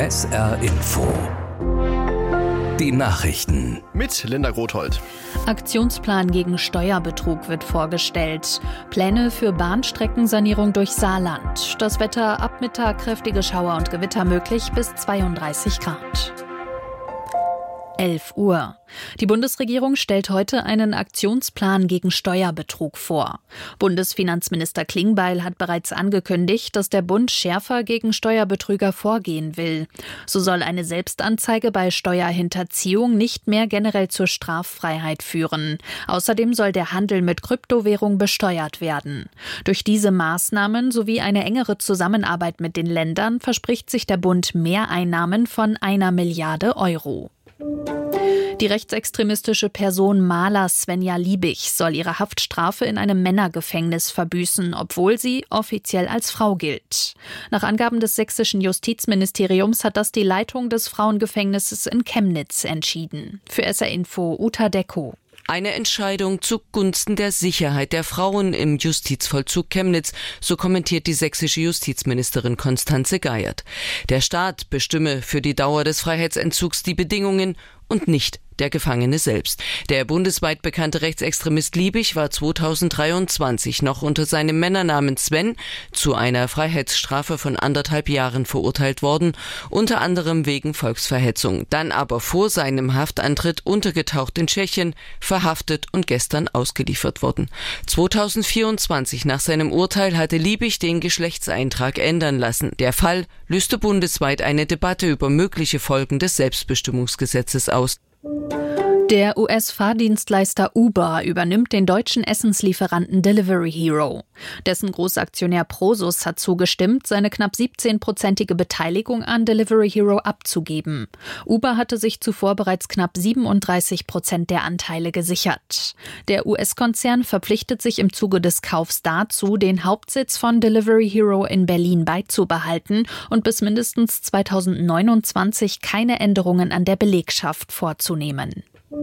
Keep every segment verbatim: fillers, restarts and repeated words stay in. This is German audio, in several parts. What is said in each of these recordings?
S R Info. Die Nachrichten. Mit Linda Grothold. Aktionsplan gegen Steuerbetrug wird vorgestellt. Pläne für Bahnstreckensanierung durch Saarland. Das Wetter ab Mittag kräftige Schauer und Gewitter möglich bis zweiunddreißig Grad. elf Uhr. Die Bundesregierung stellt heute einen Aktionsplan gegen Steuerbetrug vor. Bundesfinanzminister Klingbeil hat bereits angekündigt, dass der Bund schärfer gegen Steuerbetrüger vorgehen will. So soll eine Selbstanzeige bei Steuerhinterziehung nicht mehr generell zur Straffreiheit führen. Außerdem soll der Handel mit Kryptowährung besteuert werden. Durch diese Maßnahmen sowie eine engere Zusammenarbeit mit den Ländern verspricht sich der Bund Mehreinnahmen von einer Milliarde Euro. Die rechtsextremistische Person Maler Svenja Liebig soll ihre Haftstrafe in einem Männergefängnis verbüßen, obwohl sie offiziell als Frau gilt. Nach Angaben des sächsischen Justizministeriums hat das die Leitung des Frauengefängnisses in Chemnitz entschieden. Für S R Info Uta Decko. Eine Entscheidung zugunsten der Sicherheit der Frauen im Justizvollzug Chemnitz, so kommentiert die sächsische Justizministerin Constanze Geiert. Der Staat bestimme für die Dauer des Freiheitsentzugs die Bedingungen und nicht der Gefangene selbst. Der bundesweit bekannte Rechtsextremist Liebig war zweitausenddreiundzwanzig noch unter seinem Männernamen Sven zu einer Freiheitsstrafe von anderthalb Jahren verurteilt worden, unter anderem wegen Volksverhetzung. Dann aber vor seinem Haftantritt untergetaucht in Tschechien, verhaftet und gestern ausgeliefert worden. zweitausendvierundzwanzig nach seinem Urteil hatte Liebig den Geschlechtseintrag ändern lassen. Der Fall löste bundesweit eine Debatte über mögliche Folgen des Selbstbestimmungsgesetzes aus. Der U S-Fahrdienstleister Uber übernimmt den deutschen Essenslieferanten Delivery Hero. Dessen Großaktionär Prosus hat zugestimmt, seine knapp siebzehnprozentige Beteiligung an Delivery Hero abzugeben. Uber hatte sich zuvor bereits knapp siebenunddreißig Prozent der Anteile gesichert. Der U S-Konzern verpflichtet sich im Zuge des Kaufs dazu, den Hauptsitz von Delivery Hero in Berlin beizubehalten und bis mindestens zweitausendneunundzwanzig keine Änderungen an der Belegschaft vorzunehmen.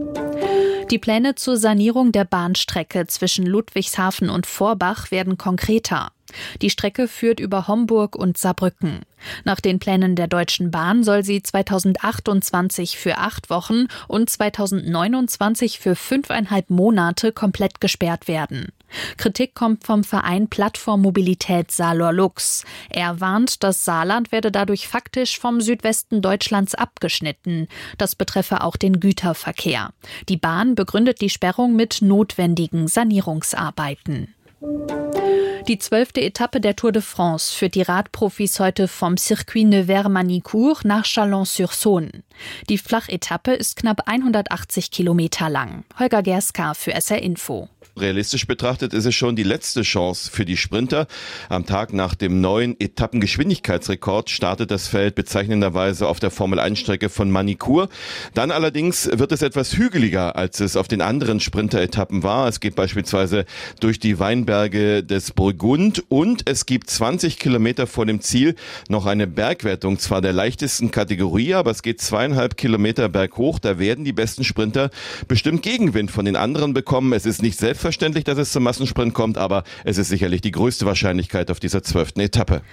Die Pläne zur Sanierung der Bahnstrecke zwischen Ludwigshafen und Vorbach werden konkreter. Die Strecke führt über Homburg und Saarbrücken. Nach den Plänen der Deutschen Bahn soll sie zweitausendachtundzwanzig für acht Wochen und zweitausendneunundzwanzig für fünfeinhalb Monate komplett gesperrt werden. Kritik kommt vom Verein Plattform Mobilität Saarlor-Lux. Er warnt, das Saarland werde dadurch faktisch vom Südwesten Deutschlands abgeschnitten. Das betreffe auch den Güterverkehr. Die Bahn begründet die Sperrung mit notwendigen Sanierungsarbeiten. Die zwölfte Etappe der Tour de France führt die Radprofis heute vom Circuit Nevers-Manicourt nach Chalon-sur-Saône. Die Flachetappe ist knapp hundertachtzig Kilometer lang. Holger Gerska für S R Info. Realistisch betrachtet ist es schon die letzte Chance für die Sprinter. Am Tag nach dem neuen Etappengeschwindigkeitsrekord startet das Feld bezeichnenderweise auf der Formel eins Strecke von Manicourt. Dann allerdings wird es etwas hügeliger, als es auf den anderen Sprinter-Etappen war. Es geht beispielsweise durch die Weinberge des Burgund und es gibt zwanzig Kilometer vor dem Ziel noch eine Bergwertung, zwar der leichtesten Kategorie, aber es geht zweieinhalb Kilometer berghoch. Da werden die besten Sprinter bestimmt Gegenwind von den anderen bekommen. Es ist nicht selbstverständlich, dass es zum Massensprint kommt, aber es ist sicherlich die größte Wahrscheinlichkeit auf dieser zwölften Etappe.